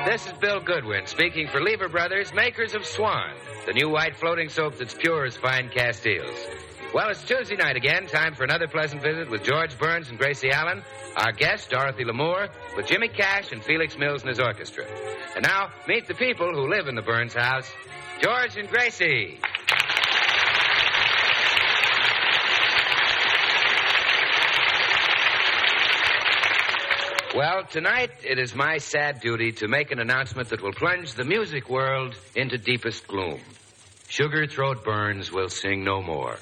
This is Bill Goodwin speaking for Lever Brothers, makers of Swan, the new white floating soap that's pure as fine Castiles. Well, it's Tuesday night again, time for another pleasant visit with George Burns and Gracie Allen, our guest, Dorothy Lamour, with Jimmy Cash and Felix Mills and his orchestra. And now, meet the people who live in the Burns house, George and Gracie. Well, tonight it is my sad duty to make an announcement that will plunge the music world into deepest gloom. Sugar Throat Burns will sing no more.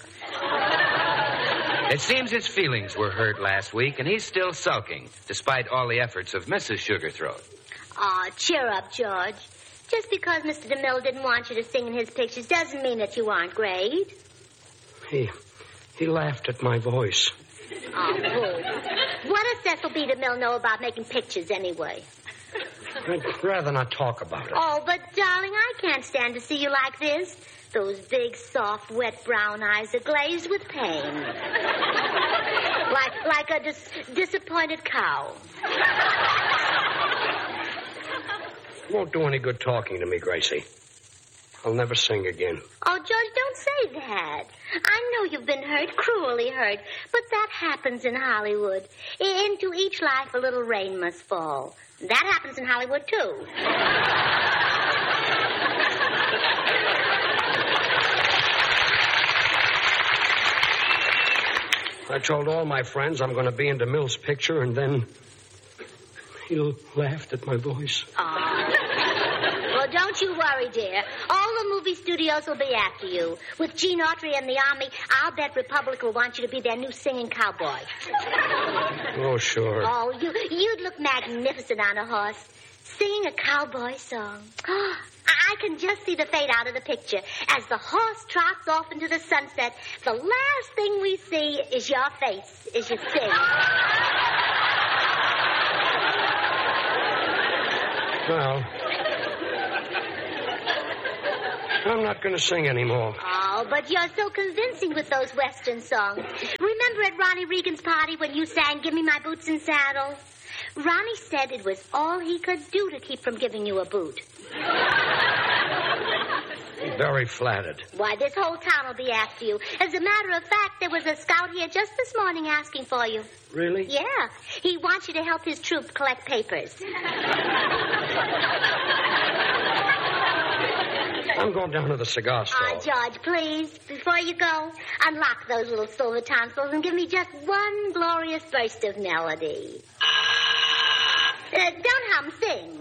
It seems his feelings were hurt last week, and he's still sulking, despite all the efforts of Mrs. Sugarthroat. Aw, cheer up, George. Just because Mr. DeMille didn't want you to sing in his pictures doesn't mean that you aren't great. He laughed at my voice. Oh, boo. What does Cecil B. DeMille know about making pictures anyway? I'd rather not talk about it. Oh, but, darling, I can't stand to see you like this. Those big, soft, wet brown eyes are glazed with pain. Like a disappointed cow. Won't do any good talking to me, Gracie. I'll never sing again. Oh, George, don't say that. I know you've been hurt, cruelly hurt, but that happens in Hollywood. Into each life a little rain must fall. That happens in Hollywood, too. I told all my friends I'm going to be in DeMille's picture, and then he laughed at my voice. Well, don't you worry, dear. All the movie studios will be after you. With Gene Autry and the Army, I'll bet Republic will want you to be their new singing cowboy. Oh, sure. Oh, you'd look magnificent on a horse, singing a cowboy song. I can just see the fade out of the picture. As the horse trots off into the sunset, the last thing we see is your face as you sing. Well, I'm not going to sing anymore. Oh, but you're so convincing with those Western songs. Remember at Ronnie Reagan's party when you sang Give Me My Boots and Saddle? Ronnie said it was all he could do to keep from giving you a boot. Very flattered. Why, this whole town will be after you. As a matter of fact, there was a scout here just this morning asking for you. Really? Yeah. He wants you to help his troop collect papers. I'm going down to the cigar store. George, please, before you go, unlock those little silver tonsils and give me just one glorious burst of melody. Don't hum, sing.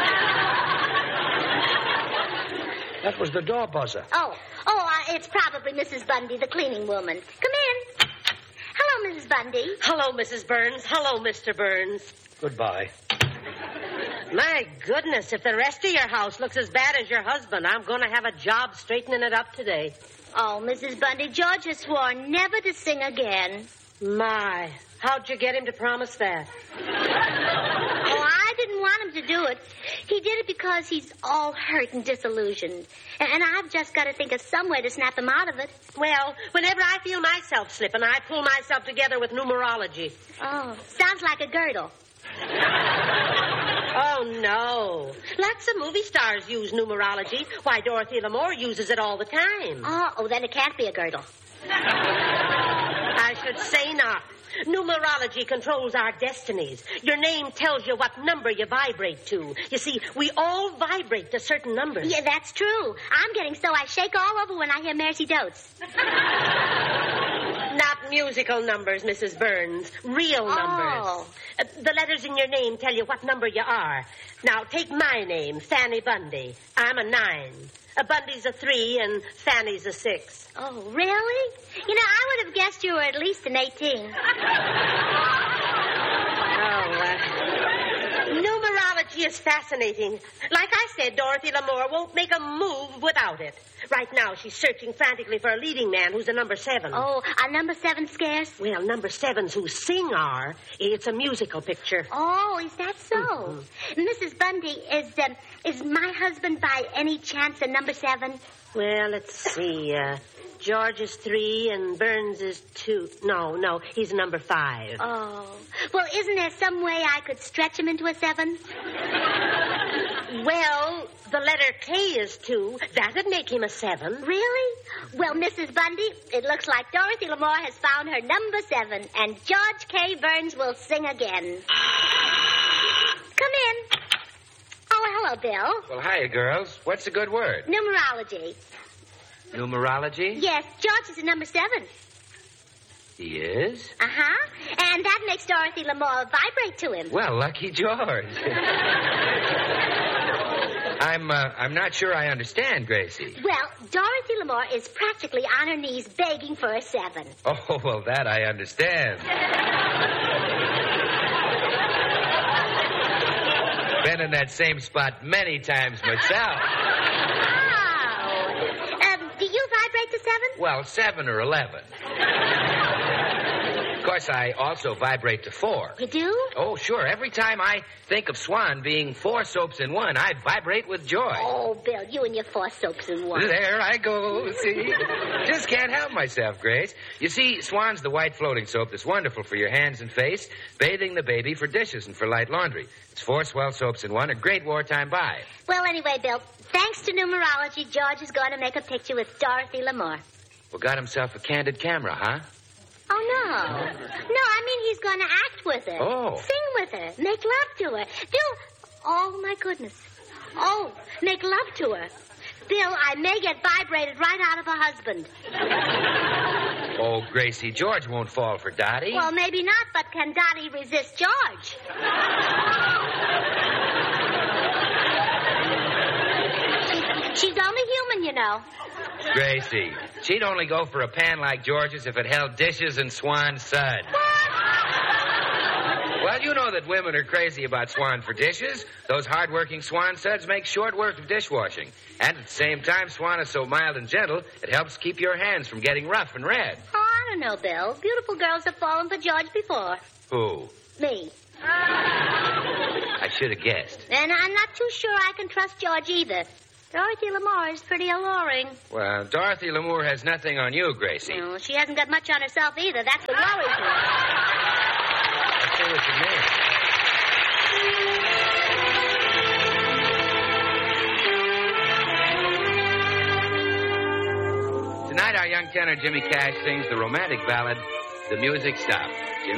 That was the door buzzer. It's probably Mrs. Bundy, the cleaning woman. Come in. Hello, Mrs. Bundy. Hello, Mrs. Burns. Hello, Mr. Burns. Goodbye. My goodness, if the rest of your house looks as bad as your husband, I'm going to have a job straightening it up today. Oh, Mrs. Bundy, George has sworn never to sing again. My, how'd you get him to promise that? Oh, I didn't want him to do it. He did it because he's all hurt and disillusioned. And I've just got to think of some way to snap him out of it. Well, whenever I feel myself slipping, I pull myself together with numerology. Oh, sounds like a girdle. Oh, no. Lots of movie stars use numerology. Why, Dorothy Lamour uses it all the time. Oh, then it can't be a girdle. I should say not. Numerology controls our destinies. Your name tells you what number you vibrate to. You see, we all vibrate to certain numbers. Yeah, that's true. I'm getting so I shake all over when I hear Mercy Dotes. Not musical numbers, Mrs. Burns. Real numbers. The letters in your name tell you what number you are. Now, take my name, Fanny Bundy. I'm a 9. Bundy's a 3 and Fanny's a 6. Oh, really? You know, I would have guessed you were at least an 18. Numerology is fascinating. Like I said, Dorothy Lamour won't make a move without it. Right now, she's searching frantically for a leading man who's a number 7. Oh, a number 7 scarce? Well, number 7s who sing are. It's a musical picture. Oh, is that so? Mm-hmm. Mrs. Bundy, is my husband by any chance a number 7? Well, let's see. George is 3 and Burns is 2. No, he's number 5. Oh. Well, isn't there some way I could stretch him into a 7? Well, the letter K is 2. That'd make him a 7. Really? Well, Mrs. Bundy, it looks like Dorothy Lamour has found her number 7, and George K. Burns will sing again. Come in. Oh, hello, Bill. Well, hiya, girls. What's a good word? Numerology. Numerology? Yes, George is a number 7. He is? Uh-huh. And that makes Dorothy Lamour vibrate to him. Well, lucky George. I'm not sure I understand, Gracie. Well, Dorothy Lamour is practically on her knees begging for a 7. Oh, well, that I understand. Been in that same spot many times myself. Oh. Do you vibrate to 7? Well, 7 or 11. Of course, I also vibrate to 4. You do? Oh, sure. Every time I think of Swan being 4 soaps in one, I vibrate with joy. Oh, Bill, you and your 4 soaps in one. There I go, see? Just can't help myself, Grace. You see, Swan's the white floating soap that's wonderful for your hands and face, bathing the baby, for dishes, and for light laundry. It's 4 swell soaps in one, a great wartime buy. Well, anyway, Bill, thanks to numerology, George is going to make a picture with Dorothy Lamour. Well, got himself a candid camera, huh? Oh, no. No, I mean he's going to act with her. Oh. Sing with her. Make love to her. Bill, oh, my goodness. Oh, make love to her. Bill, I may get vibrated right out of her husband. Oh, Gracie, George won't fall for Dottie. Well, maybe not, but can Dottie resist George? She's only human, you know. Gracie, she'd only go for a pan like George's if it held dishes and Swan suds. Well, you know that women are crazy about Swan for dishes. Those hard-working Swan suds make short work of dishwashing. And at the same time, Swan is so mild and gentle, it helps keep your hands from getting rough and red. Oh, I don't know, Bill. Beautiful girls have fallen for George before. Who? Me. I should have guessed. And I'm not too sure I can trust George either. Dorothy Lamour is pretty alluring. Well, Dorothy Lamour has nothing on you, Gracie. No, she hasn't got much on herself either. That's what worries me. I see what you mean. Tonight, our young tenor Jimmy Cash sings the romantic ballad, The Music Stopped.